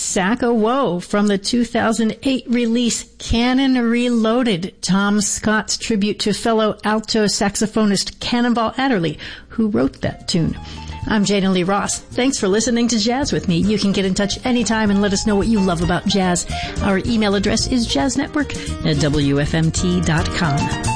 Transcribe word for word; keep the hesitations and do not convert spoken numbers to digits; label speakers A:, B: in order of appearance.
A: Sack-O-Woe from the two thousand eight release Cannon Reloaded, Tom Scott's tribute to fellow alto saxophonist Cannonball Adderley, who wrote that tune. I'm Jana Lee Ross. Thanks for listening to Jazz with me. You can get in touch anytime and let us know what you love about jazz. Our email address is jazznetwork at W F M T dot com.